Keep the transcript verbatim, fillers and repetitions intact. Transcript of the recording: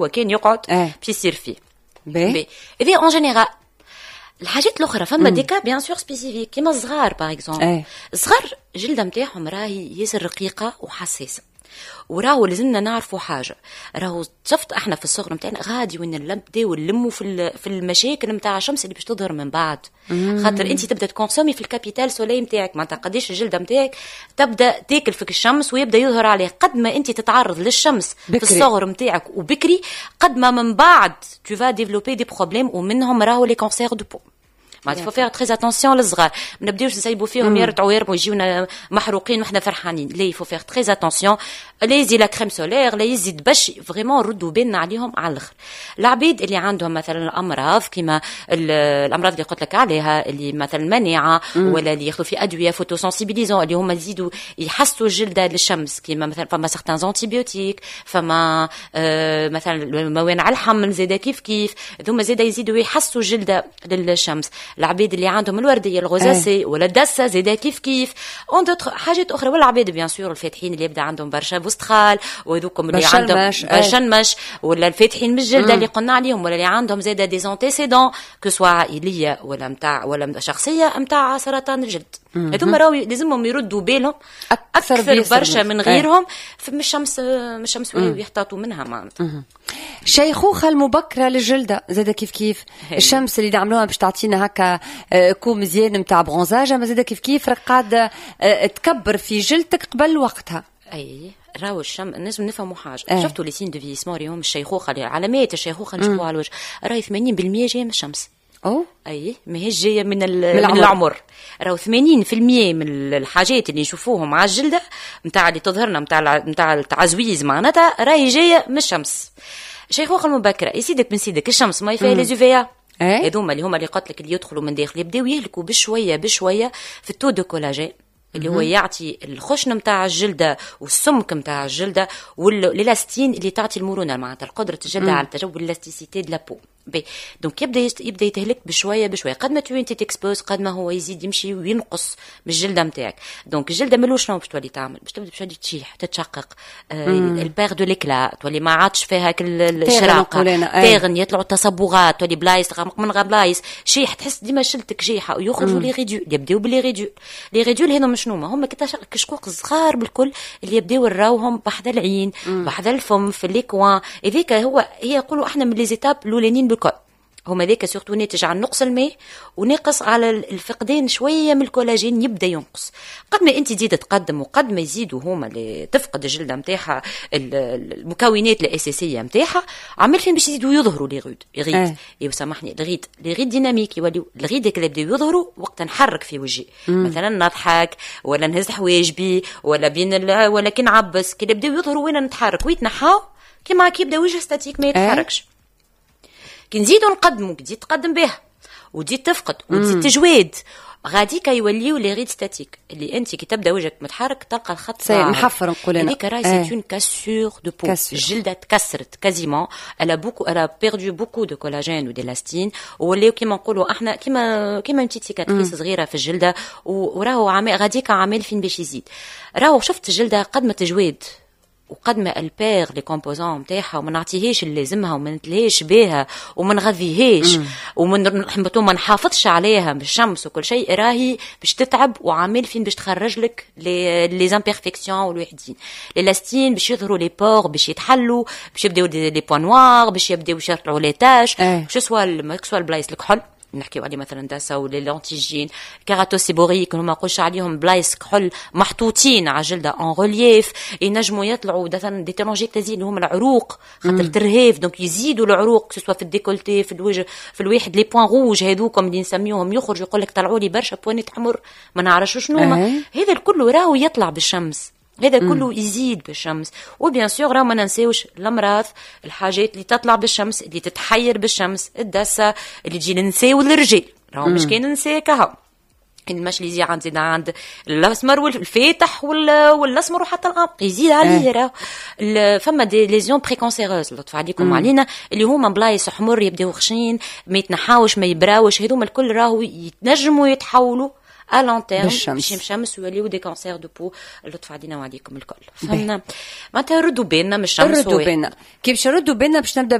وكان يقعد اه. باش يصير فيه باهي هذه اون جينيرال. الحاجات الاخرى فما ديكا بيان سور سبيسيفيك كيما الصغار باغ اكزومبل. اه. الصغار الجلده نتاعهم راهي ياسر رقيقه وحساسه، وراهو لازمنا نعرفوا حاجه، راهو شفت احنا في الصغر نتاعنا غادي وين نبداو نلموا في في المشاكل نتاع الشمس اللي باش تظهر من بعد. خاطر انت تبدا تكونسومي في الكابيتال سولي نتاعك، معناتها قداش الجلده نتاعك تبدا تاكل فيك الشمس ويبدا يظهر عليه. قد ما انت تتعرض للشمس بكري في الصغر نتاعك وبكري، قد ما من بعد tu vas développer des problèmes ومنهم راهو لي كونسير دو بو. ما تفو فيها تري اتونسيون للصغار، ما نبداوش نسيبوا فيهم يرتعوا يرموا يجيونا محروقين وحنا فرحانين. لا يفو فيها تري اتونسيون، لا يزيد لا كريم سولير، لا يزيد باش فريمون ردوا بالنا عليهم على الاخر. العبيد اللي عندهم مثلا الامراض كيما الامراض اللي قلت لك عليها، اللي مثلا المناعه ولا اللي ياخذوا في ادويه فوتوسنسيبيليزون اللي هما يزيدوا يحسوا الجلده للشمس، كيما مثلا فما سيغتان زونتيبيوتيك، فما آه مثلا موانع الحمل زاده كيف كيف هذوما زاده يزيدوا يحسوا الجلده للشمس. العبيد اللي عندهم الورديه الغوزاسي ولا الدسه زاده كيف كيف اون دوت حاجات اخرى. ولا العبيد بيان سور الفاتحين اللي يبدا عندهم برشا بوستخال وهذوكم اللي عندهم برشا نمش، ولا الفاتحين من الجلده اللي قلنا عليهم، ولا اللي عندهم زاده دي زونتيسيدون كو سوا عائليه ولا نتاع ولا شخصيه نتاع سرطان الجلد. هذوما راهو لازمهم يردوا بالهم اكثر, أكثر برشا من غيرهم في الشمس. من الشمس ويحتاطوا منها معناتها. الشيخوخه المبكره للجلده زاده كيف كيف الشمس اللي نعملوها باش تعطينا هكا كو مزيان نتاع برونزاج، اما زاده كيف كيف قاعده تكبر في جلدك قبل وقتها. اي راهو الشمس لازم نفهموا حاجه. أه. شفتوا لي سين دو فيسمون اليوم الشيخوخه علامات الشيخوخه نشوفوها على الوجه راهي ثمانين بالمية جايه من الشمس. أو اي ما هي جايه من, من العمر, العمر. راهو ثمانين بالمية من الحاجات اللي نشوفوهم على الجلده نتاع اللي تظهرنا نتاع نتاع التعزويز معناتها راهي جايه من الشمس. الشيخوخه المبكره يسيدك من سيدك الشمس ما يفيها لي زوفيا هذوما اللي هما اللي قلت لك اللي يدخلوا من داخل يبداو يهلكوا بشويه بشويه في التو دو كولاجين اللي هو يعطي الخشن متاع الجلده والسمك متاع الجلده والإلاستين اللي تعطي المرونه معناتها قدره الجلده على تجاوب الاستيسيتي دو لابو. بي دونك يبدا يبدا يتهلك بشويه بشويه. قد ما تو انت تكسبوز قد ما هو يزيد يمشي وينقص من الجلده نتاعك. دونك الجلده ملو شنو باش تولي تعمل باش تبدا باش تولي تشيح تتشقق آه البير دو ليكلا تولي ما عادش فيها كل الشراقه تاغن يطلعوا التصبغات تولي بلايص غامق من غير بلايص شيح تحس ديما شلتك شيحه ويخرجوا لي ريديول يبداو بلي ريديول لي ريديول هذوما شنو هما كشقوق صغار بالكل اللي يبداو نراوهم بحذا العين بحذا الفم في ليكوان. هذيك هو هي يقولوا احنا من لي زيتاب الاولانيين بالكل هما ذيك سورتو ناتج عن نقص الماء وناقص على الفقدان شويه من الكولاجين يبدا ينقص. قد ما انت تزيد تقدم وقد ما يزيدوا هما اللي تفقد الجلده نتاعها المكونات الاساسيه نتاعها عمل فين باش يزيدوا يظهروا لي غيد غيد اه. ايوا سامحني الغيد لي غيد ديناميك يوليو الغيد اللي يبداو يظهروا وقت نحرك في وجهي مثلا نضحك ولا نهز حواجبي ولا بين ولا كي نعبس كي يبداو يظهروا وين نتحرك ويتنحاو كيما كي يبدا وجه ستاتيك ما يتحركش اه. كي نزيدوا نقدموا تزيد تقدم به وتزيد تفقد وتزيد تجويد غادي كيوليو لي غيد ستاتيك اللي انت كي تبدا وجهك متحرك تلقى الخط محفر نقول انا هذيك راهي سي اون كاسور دو بو الجلده تكسرت كازيمون الا بوكو الا بيردو بوكو دو كولاجين وديلاستين ولاو كيما نقولوا احنا كيما كيما انت سيكاتريس صغيره في الجلده وراهو عامل غاديك عامل فين باش يزيد. راهو شفت الجلده قد ما تجويد وقد ما البير لي كومبوزون نتاعها وما نعطيهاش اللي لازمها وما نتلهاش بها وما نغذيهاش ومن حمبتو ما نحافظش عليها بالشمس وكل شيء راهي باش تتعب وعامل فين باش تخرج لك لي لي امبيرفيكسيون والوحدين الالاستين باش يظهروا لي بور باش يتحلوا باش يبداو لي بوين نوار باش يبداو يشرطوا لي تاش شو سوا سوا البلايص الكحل نحكيو عليه مثلا داسا ولا لونتيجين كيراتوسيبوريك هما نقولش عليهم بلايص كحل محطوطين على جلده اون ريليف ينجموا يطلعوا مثلا دي تيلونجيكتازين اللي هما العروق خاطر ترهيف دونك يزيدوا العروق سواء في الديكولتي في الوجه في الواحد لي بوين روج هذوكم اللي نسميوهم يخرج يقول لك طلعوا لي برشا بوينت حمر ما نعرفش شنو هذا الكل راهو يطلع بالشمس هذا كله يزيد بالشمس. وبيان سور راه ما ننساوش الامراض الحاجات اللي تطلع بالشمس اللي تتحير بالشمس الدسه اللي تجي ننساو للرجال راه مش كاين ننساك اهو المش اللي يزيد عند زيد عند الاسمر والفاتح والاسمر وحتى الغامق يزيد عليه راه فما دي ليزيون بريكونسيروز لطف عليكم علينا اللي هما بلايص حمر يبداو خشين ما يتنحاوش ما يبراوش هذوما الكل راهو يتنجموا يتحولوا ا لون تيرم باش الشمس ويوليو دي كانسير دو بو. اللطف علينا وعليكم الكل. فهمنا معناتها ردوا بالنا من الشمس. ردوا بالنا كي باش نردوا بالنا باش نبدا